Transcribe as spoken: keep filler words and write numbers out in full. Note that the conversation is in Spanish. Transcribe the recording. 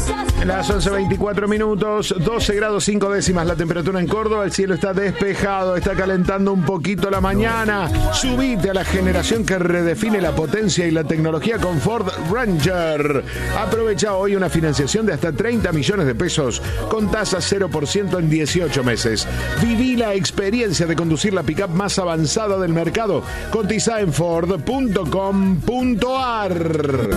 Las once veinticuatro minutos, doce grados cinco décimas la temperatura en Córdoba. El cielo está despejado, está calentando un poquito la mañana. Subite a la generación que redefine la potencia y la tecnología con Ford Ranger. Aprovecha hoy una financiación de hasta treinta millones de pesos con tasa cero por ciento en dieciocho meses. Viví la experiencia de conducir la pickup más avanzada del mercado. Cotiza en Ford punto com punto ar.